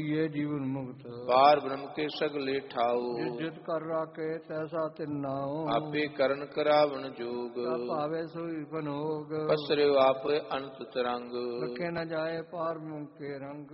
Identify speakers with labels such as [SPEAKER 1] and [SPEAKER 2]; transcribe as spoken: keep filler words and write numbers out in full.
[SPEAKER 1] ये जीवन मुक्त
[SPEAKER 2] पार ब्रह्म के सगले ठाऊ।
[SPEAKER 1] जिस जित कर राखे तैसा तिन्नाओ
[SPEAKER 2] आपे करण करावन जोग।
[SPEAKER 1] पावे सोई बनोग
[SPEAKER 2] पसरे आप अनंत तरंग।
[SPEAKER 1] रखे न जाए पार मुख के रंग।